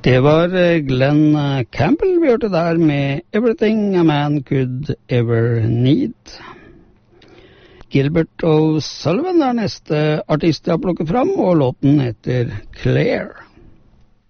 Det var Glenn Campbell vi hørte der med Everything a Man Could Ever Need. Gilbert O'Sullivan er neste artist jeg har plukket fram, og låten heter Claire.